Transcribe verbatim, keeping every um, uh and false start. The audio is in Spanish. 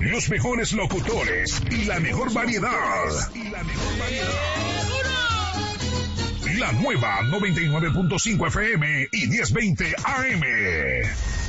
los mejores locutores y la mejor variedad. Y la mejor variedad. La nueva noventa y nueve punto cinco F M y diez veinte A M.